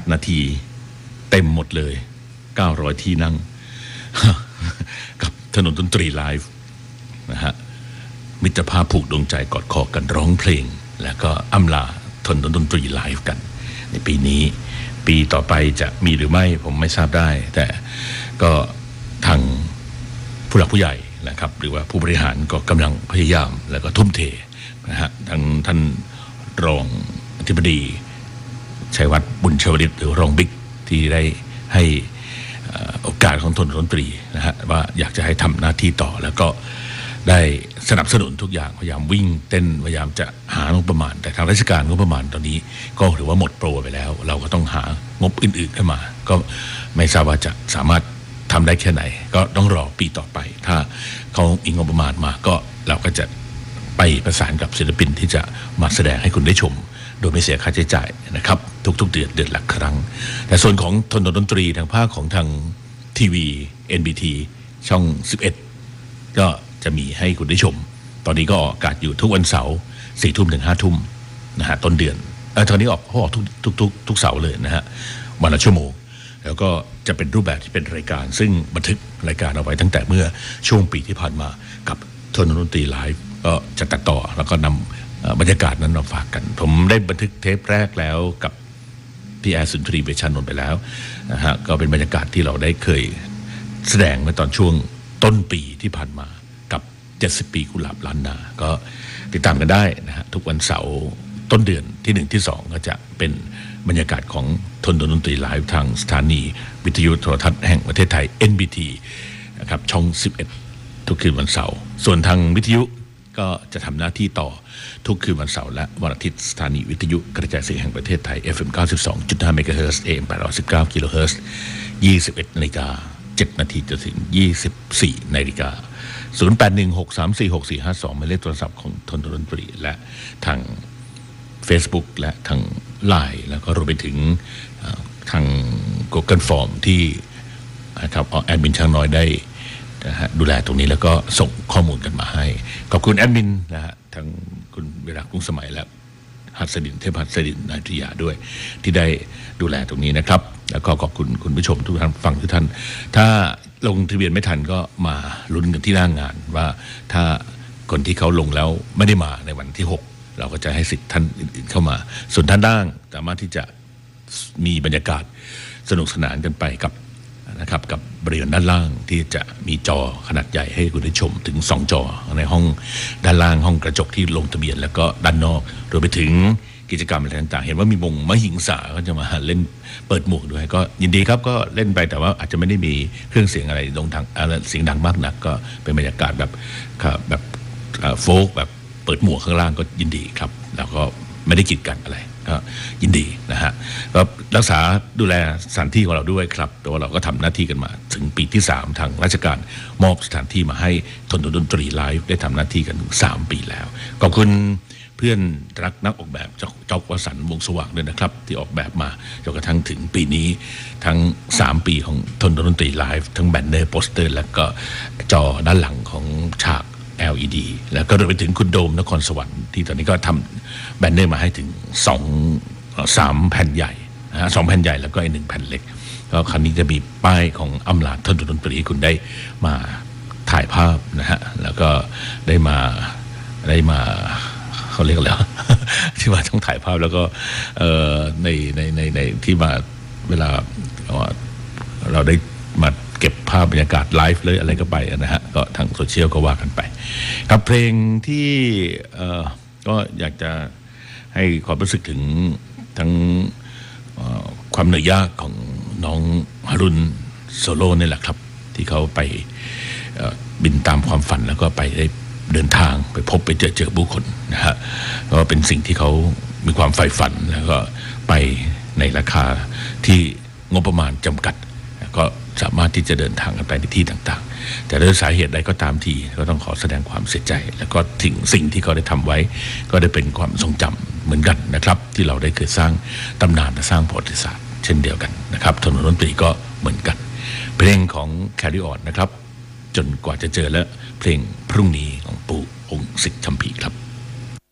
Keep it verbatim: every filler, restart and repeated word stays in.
นาทีเต็มหมดเลยเก้าร้อยที่นั่ง กับถนนดนตรีไลฟ์นะฮะมิตรภาพผูกดวงใจกอดคอกันร้องเพลงแล้วก็อำลาถนนดนตรีไลฟ์กันในปีนี้ปีต่อไปจะมีหรือไม่ผมไม่ทราบได้แต่ก็ทางผู้หลักผู้ใหญ่นะครับหรือว่าผู้บริหารก็กำลังพยายามแล้วก็ทุ่มเทนะฮะทางท่านรองอธิบดีชัยวัฒน์บุญชวลิตหรือรองบิ๊กที่ได้ให้โอกาสของถนนดนตรีนะฮะว่าอยากจะให้ทำหน้าที่ต่อแล้วก็ได้สนับสนุนทุกอย่างพยายามวิ่งเต้นพยายามจะหางบประมาณแต่ทางราชการงบประมาณตอนนี้ก็ถือว่าหมดโปรไปแล้วเราก็ต้องหางบอื่นๆขึ้นมาก็ไม่ทราบว่าจะสามารถทำได้แค่ไหนก็ต้องรอปีต่อไปถ้าเขามีงบประมาณมาก็เราก็จะไปประสานกับศิลปินที่จะมาแสดงให้คุณได้ชมโดยไม่เสียค่าใช้จ่ายนะครับทุกๆเดือนเดือนละครั้งแต่ส่วนของถนนดนตรีทางภาคของทางทีวี เอ็น บี ที ช่องสิบเอ็ดก็จะมีให้คุณได้ชมตอนนี้ก็ออกอากาศอยู่ทุกวันเสาร์สี่ทุ่มถึงห้าทุ่มนะฮะต้นเดือนเออตอนนี้ออกเขาออกทุกทุกทุกทุกเสาร์เลยนะฮะวันละชั่วโมงแล้วก็จะเป็นรูปแบบที่เป็นรายการซึ่งบันทึกรายการเอาไว้ตั้งแต่เมื่อช่วงปีที่ผ่านมากับถนนดนตรีไลฟ์ก็จะตัดต่อแล้วก็นำบรรยากาศนั้นมาฝากกันผมได้บันทึกเทปแรกแล้วกับพี่แอร์สุนทรีเวชชานนท์ไปแล้วนะฮะก็เป็นบรรยากาศที่เราได้เคยแสดงเมื่อตอนช่วงต้นปีที่ผ่านมากับเจ็ดสิบปีกุหลาบล้านนาก็ติดตามกันได้นะฮะทุกวันเสาร์ต้นเดือนที่หนึ่งที่สองก็จะเป็นบรรยากาศของถนนดนตรีไลฟ์ทางสถานีวิทยุโทรทัศน์แห่งประเทศไทย เอ็น บี ที นะครับช่องสิบเอ็ดทุกคืนวันเสาร์ส่วนทางวิทยุก็จะทำหน้าที่ต่อทุกคืนวันเสาร์และวันอาทิตย์สถานีวิทยุกระจายเสียงแห่งประเทศไทย เอฟ เอ็ม เก้าสิบสองจุดห้า เมกะเฮิรตซ์ เอ เอ็ม แปดร้อยสิบเก้า กิโลเฮิรตซ์ ยี่สิบเอ็ดนาฬิกาเจ็ดนาทีจนถึงยี่สิบสี่นาฬิกาศูนย์ แปด หนึ่ง หก สาม สี่ หก สี่ ห้า สองหมายเลขโทรศัพท์ของถนนดนตรีและทาง Facebook และทาง ไลน์ แล้วก็รวมไปถึงทาง Google Form ที่นะครับแอดมินช่างน้อยได้นะฮะดูแลตรงนี้แล้วก็ส่งข้อมูลกันมาให้ขอบคุณแอดมินนะฮะทั้งคุณเวลากุ้งสมัยและหัสดินเทพหัสดินนาทิยาด้วยที่ได้ดูแลตรงนี้นะครับแล้วก็ขอบคุณคุณผู้ชมทุกท่านฟังทุกท่านถ้าลงทะเบียนไม่ทันก็มาลุ้นกันที่หน้างานว่าถ้าคนที่เขาลงแล้วไม่ได้มาในวันที่หกเราก็จะให้สิทธิ์ท่านอื่นๆเข้ามาส่วนท่านด้านสามารถที่จะมีบรรยากาศสนุกสนานกันไปกับนะครับกับบริเวณด้านล่างที่จะมีจอขนาดใหญ่ให้คุณได้ชมถึงสองจอในห้องด้านล่างห้องกระจกที่ลงทะเบียนแล้วก็ด้านนอกรวมไปถึงกิจกรรมอะไรต่างๆเห็นว่ามีวงมหิงสาก็จะมาเล่นเปิดหมวกด้วยก็ยินดีครับก็เล่นไปแต่ว่าอาจจะไม่ได้มีเครื่องเสียงอะไรลงทางอะไรเสียงดังมากนักก็เป็นบรรยากาศแบบแบบโฟล์กแบบเปิดหมวกข้างล่างก็ยินดีครับแล้วก็ไม่ได้กีดกันอะไรก็ยินดีนะฮะก็รักษาดูแลสถานที่ของเราด้วยครับแต่ว่าเราก็ทำหน้าที่กันมาถึงปีที่สามทางราชการมอบสถานที่มาให้ถนนดนตรีไลฟ์ได้ทำหน้าที่กันถึงสามปีแล้วขอบคุณเพื่อนรักนักออกแบบเจ้าวสันต์วงสว่างด้วยนะครับที่ออกแบบมาจนกระทั่งถึงปีนี้ทั้งสามปีของถนนดนตรีไลฟ์ทั้งแบนเนอร์โปสเตอร์แล้วก็จอด้านหลังของฉาก แอล อี ดี แล้วก็รวมไปถึงคุณโดมนครสวรรค์ที่ตอนนี้ก็ทำแบนเนอร์มาให้ถึงสองสามแผ่นใหญ่นะสองแผ่นใหญ่แล้วก็อีกหนึ่งแผ่นเล็กก็ครั้นี้จะมีป้ายของอำลาถนนดนตรีคุณได้มาถ่ายภาพนะฮะแล้วก็ได้มาได้มาเขาเรียกอะไรที่ว่าต้องถ่ายภาพแล้วก็ในในในในที่มาเวลาเราได้มาเก็บภาพบรรยากาศไลฟ์เลยอะไรก็ไปนะฮะก็ทางโซเชียลก็ว่ากันไปกับเพลงที่ก็อยากจะให้ความรู้สึกถึงทั้งความเหนื่อยยากของน้องฮารุนโซโล่นี่แหละครับที่เขาไปบินตามความฝันแล้วก็ไปได้เดินทางไปพบไปเจอเจอบุคคลนะฮะก็เป็นสิ่งที่เขามีความใฝ่ฝันแล้วก็ไปในราคาที่งบประมาณจำกัดก็สามารถที่จะเดินทางกันไปในที่ต่างๆแต่ด้วยสาเหตุใดก็ตามทีก็ต้องขอแสดงความเสียใจแล้วก็ถึงสิ่งที่เขาได้ทำไว้ก็ได้เป็นความทรงจำเหมือนกันนะครับที่เราได้เคยสร้างตำนานและสร้างประวัติศาสตร์เช่นเดียวกันนะครับถนนดนตรีก็เหมือนกันเพลงของ Carry On นะครับจนกว่าจะเจอและเพลงพรุ่งนี้ของปู่องค์ศิษย์คัมภีร์ครับ